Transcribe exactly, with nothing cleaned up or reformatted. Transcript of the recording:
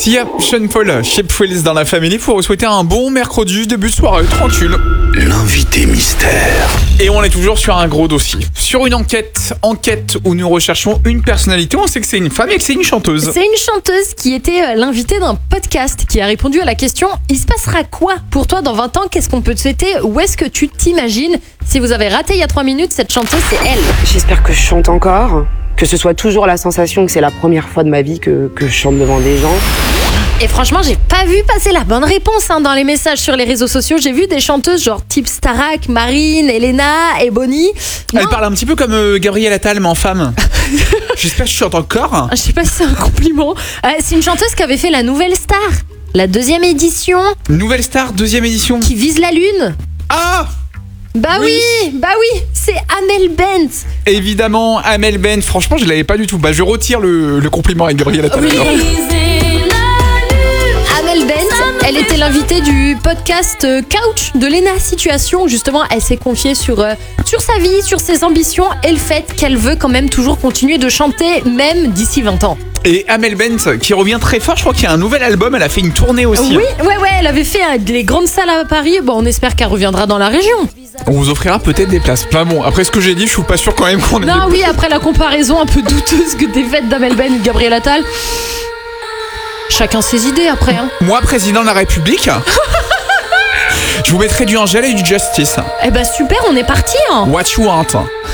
Sia, Sean Paul, Shapefulls dans la famille pour vous souhaiter un bon mercredi, début de soirée, tranquille. L'invité mystère. Et on est toujours sur un gros dossier. Sur une enquête, enquête où nous recherchons une personnalité. On sait que c'est une femme et que c'est une chanteuse. C'est une chanteuse qui était l'invitée d'un podcast qui a répondu à la question « Il se passera quoi pour toi dans vingt ans ? Qu'est-ce qu'on peut te souhaiter ? Où est-ce que tu t'imagines ?» Si vous avez raté il y a trois minutes, cette chanteuse, c'est elle. J'espère que je chante encore, que ce soit toujours la sensation que c'est la première fois de ma vie que, que je chante devant des gens. Et franchement, j'ai pas vu passer la bonne réponse hein, dans les messages sur les réseaux sociaux. J'ai vu des chanteuses genre type Starak, Marine, Elena et Bonnie. Non. Elle parle un petit peu comme euh, Gabrielle Attal, mais en femme. J'espère que je chante encore. Je sais pas si c'est un compliment. Euh, c'est une chanteuse qui avait fait la Nouvelle Star, la deuxième édition. Nouvelle Star, deuxième édition. Qui vise la lune. Ah Bah oui, oui bah oui, c'est Amel Bent. Évidemment, Amel Bent. Franchement, je l'avais pas du tout. Bah, je retire le, le compliment avec Gabrielle Attal. Oui. Amel Bent, elle était l'invitée du podcast Couch de Lena Situation où justement elle s'est confiée sur, euh, sur sa vie, sur ses ambitions et le fait qu'elle veut quand même toujours continuer de chanter même d'ici vingt ans. Et Amel Bent qui revient très fort, je crois qu'il y a un nouvel album, elle a fait une tournée aussi. Oui, ouais, ouais, elle avait fait euh, les grandes salles à Paris, bon, on espère qu'elle reviendra dans la région. On vous offrira peut-être des places. Enfin bon, après ce que j'ai dit, je suis pas sûr quand même qu'on ait Non, des... oui, après la comparaison un peu douteuse que des fêtes d'Amel Bent et de Gabriel Attal. Chacun ses idées après. Hein. Moi, président de la République, je vous mettrai du Angèle et du Justice. Eh bah super, on est parti. Hein. What you want?